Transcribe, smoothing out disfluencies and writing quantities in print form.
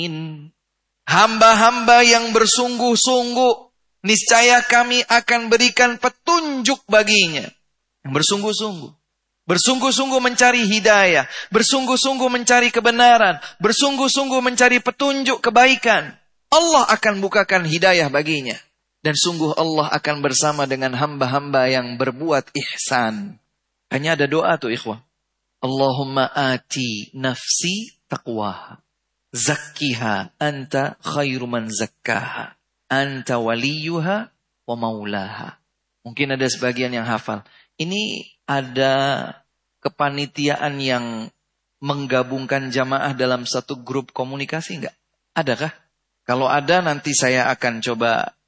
Hamba-hamba yang bersungguh-sungguh, niscaya kami akan berikan petunjuk baginya. Yang bersungguh-sungguh. Bersungguh-sungguh mencari hidayah. Bersungguh-sungguh mencari kebenaran. Bersungguh-sungguh mencari petunjuk kebaikan. Allah akan bukakan hidayah baginya. Dan sungguh Allah akan bersama dengan hamba-hamba yang berbuat ihsan. Hanya ada doa tuh ikhwah. Allahumma ati nafsi taqwaha. Zakkiha anta khairu man zakkaha. Anta waliyuha wa maulaha. Mungkin ada sebagian yang hafal. Ini ada kepanitiaan yang menggabungkan jamaah dalam satu grup komunikasi enggak? Adakah? Kalau ada nanti saya akan coba